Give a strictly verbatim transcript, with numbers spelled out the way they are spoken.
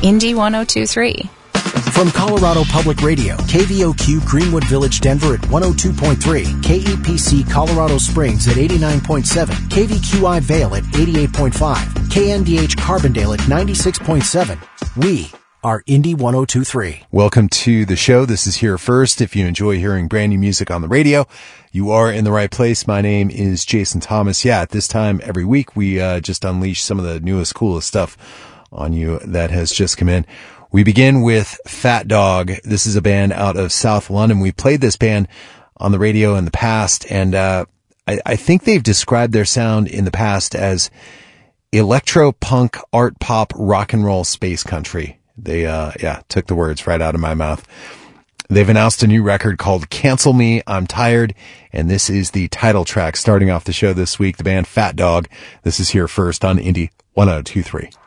Indy one oh two point three. From Colorado Public Radio, K V O Q Greenwood Village, Denver at one oh two point three, K E P C Colorado Springs at eighty-nine point seven, K V Q I Vail at eighty-eight point five, K N D H Carbondale at ninety-six point seven. We are Indy one oh two point three. Welcome to the show. This is Here First. If you enjoy hearing brand new music on the radio, you are in the right place. My name is Jason Thomas. Yeah, at this time every week, we uh, just unleash some of the newest, coolest stuff on you that has just come in. We begin with Fat Dog. This is a band out of South London. We played this band on the radio in the past, and uh I, I think they've described their sound in the past as electro-punk, art pop, rock and roll space country. They, uh yeah, took the words right out of my mouth. They've announced a new record called Cancel Me, I'm Tired, and this is the title track starting off the show this week. The band Fat Dog. This is Here First on Indy one oh two point three.